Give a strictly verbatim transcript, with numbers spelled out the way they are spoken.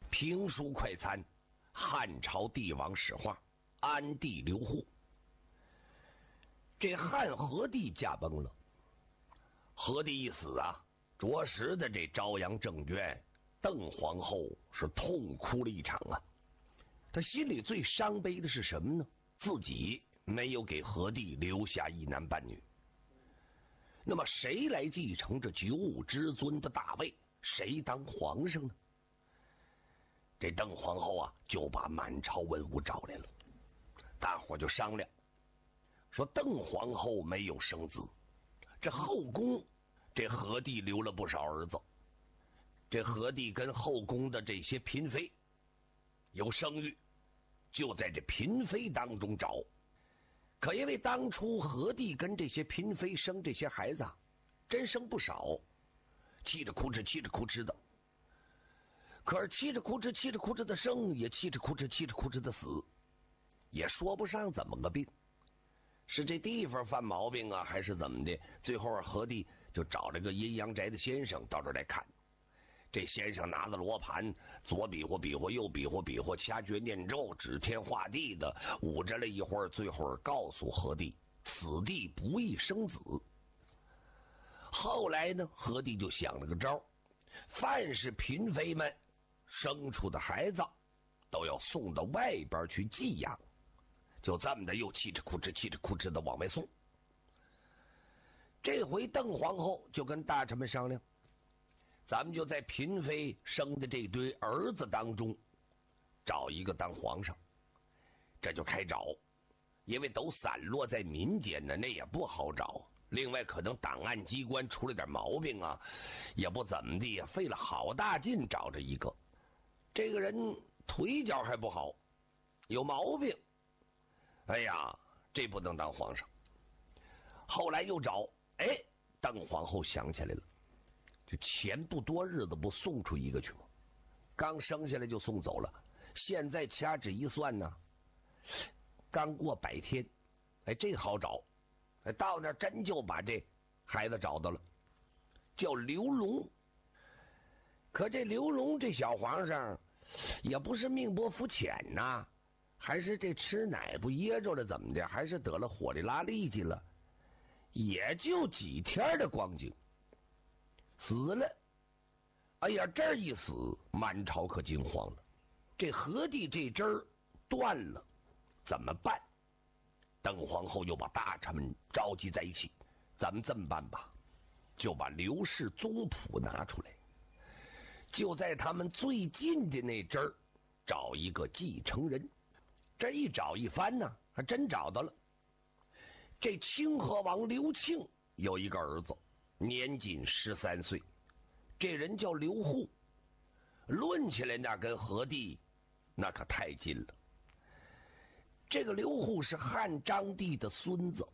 评书快餐，汉朝帝王史话，安帝刘祜。这汉和帝驾崩了，和帝一死啊，着实的这朝阳正院邓皇后是痛哭了一场啊。她心里最伤悲的是什么呢？自己没有给和帝留下一男半女。那么谁来继承这九五之尊的大位？谁当皇上呢？这邓皇后啊，就把满朝文武找来了，大伙就商量，说邓皇后没有生子，这后宫这和帝留了不少儿子，这和帝跟后宫的这些嫔妃有生育，就在这嫔妃当中找。可因为当初和帝跟这些嫔妃生这些孩子啊，真生不少，气着哭哧气着哭哧的。可是气着哭哧气着哭哧的生，也气着哭哧气着哭哧的死，也说不上怎么个病，是这地方犯毛病啊，还是怎么的？最后和帝就找了个阴阳宅的先生到这儿来看。这先生拿着罗盘，左比划比划，右比划比划，掐诀念咒，指天画地的捂着了一会儿，最后告诉和帝，此地不宜生子。后来呢，和帝就想了个招，凡是嫔妃们生出的孩子都要送到外边去寄养，就这么的又气着哭哧气着哭哧的往外送。这回邓皇后就跟大臣们商量，咱们就在嫔妃生的这堆儿子当中找一个当皇上。这就开找，因为都散落在民间呢，那也不好找，另外可能档案机关出了点毛病啊，也不怎么的呀，费了好大劲找着一个。这个人腿脚还不好，有毛病，哎呀，这不能当皇上。后来又找，哎，邓皇后想起来了，就前不多日子不送出一个去吗？刚生下来就送走了，现在掐指一算呢，刚过百天，哎，这好找，哎，到那真就把这孩子找到了，叫刘龙。可这刘龙这小皇上也不是命薄福浅呐、啊，还是这吃奶不噎着了怎么的，还是得了火力拉痢疾了，也就几天的光景死了。哎呀，这一死满朝可惊慌了，这和帝这针儿断了，怎么办？邓皇后又把大臣们召集在一起，咱们这么办吧，就把刘氏宗谱拿出来，就在他们最近的那阵儿找一个继承人。这一找一番呢，还真找到了。这清河王刘庆有一个儿子，年仅十三岁，这人叫刘祜。论起来那跟和帝那可太近了。这个刘祜是汉章帝的孙子，